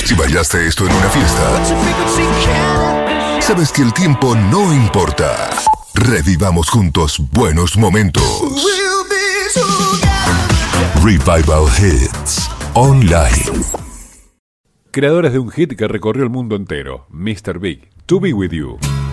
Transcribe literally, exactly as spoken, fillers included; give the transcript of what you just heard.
Si bailaste esto en una fiesta, sabes que el tiempo no importa. Revivamos juntos buenos momentos. Revival Hits Online. Creadores de un hit que recorrió el mundo entero, mister Big, To Be With You.